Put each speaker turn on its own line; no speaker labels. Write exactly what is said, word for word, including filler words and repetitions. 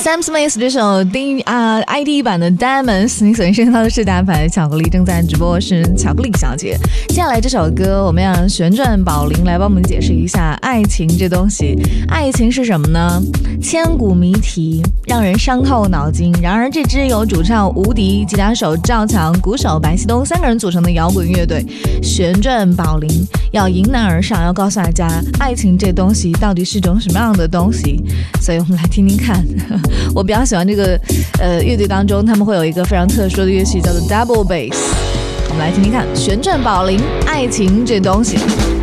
Sam Smith 这首丁啊 I D 版的 Diamonds， 你所听到的是大牌的巧克力，正在直播是巧克力小姐。接下来这首歌，我们要让旋转宝林来帮我们解释一下爱情这东西。爱情是什么呢？千古谜题，让人伤透脑筋。然而，这支由主唱吴迪、吉他手赵强、鼓手白西东三个人组成的摇滚乐队旋转宝林，要迎难而上，要告诉大家，爱情这东西到底是种什么样的东西。所以我们来听听看。我比较喜欢这个呃乐队当中，他们会有一个非常特殊的乐器叫做 double bass。我们来听听看旋转宝林，爱情这东西。